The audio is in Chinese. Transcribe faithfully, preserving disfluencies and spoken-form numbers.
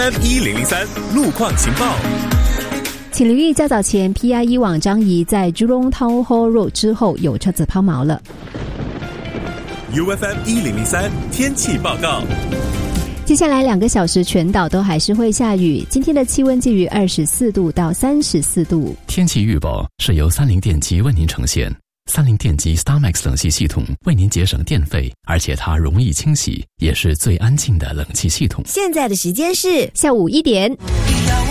F M 一零零三路况情报。 请留意较早前 P I E 往张仪在 Jurong Town Hall Road 之后有车子抛锚了。 U F M 一零零三天气报告。 接下来两个小时全岛都还是会下雨，今天的气温介于二十四度到三十四度。 天气预报是由三菱电机为您呈现。三菱电机 StarMax 冷气系统为您节省电费，而且它容易清洗，也是最安静的冷气系统。 现在的时间是下午一点。